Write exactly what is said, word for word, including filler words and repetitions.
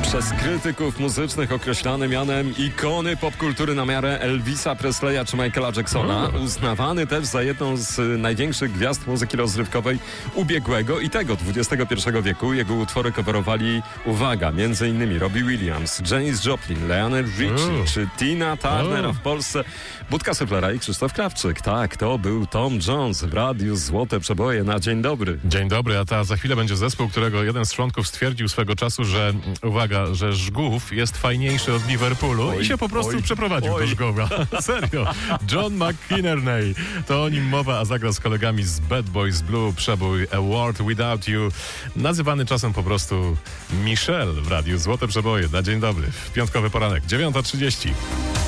Przez krytyków muzycznych określany mianem ikony popkultury na miarę Elvisa Presleya czy Michaela Jacksona. Uznawany też za jedną z największych gwiazd muzyki rozrywkowej ubiegłego i tego dwudziestego pierwszego wieku. Jego utwory coverowali, uwaga, między innymi Robbie Williams, Janis Joplin, Lionel Richie czy Tina Turner, a w Polsce Budka Syflera i Krzysztof Krawczyk. Tak, to był Tom Jones w Radiu Złote Przeboje na Dzień Dobry. Dzień dobry, a ta za chwilę będzie zespół, którego jeden z członków stwierdził swego czasu, że, uwaga, że Żgów jest fajniejszy od Liverpoolu oj, i się po prostu oj, przeprowadził oj. do Żgowa. Serio. John McInerney. To o nim mowa, a zagra z kolegami z Bad Boys Blue przebój A World Without You, nazywany czasem po prostu Michelle w Radiu Złote Przeboje na Dzień Dobry. W piątkowy poranek, dziewiąta trzydzieści.